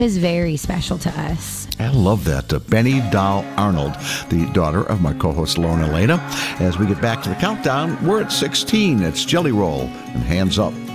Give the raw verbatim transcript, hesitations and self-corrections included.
is very special to us. I love that. Uh, Benny Doll Arnold, the daughter of my co-host Lauren Elena. As we get back to the countdown, we're at sixteen. It's Jelly Roll and Hands Up.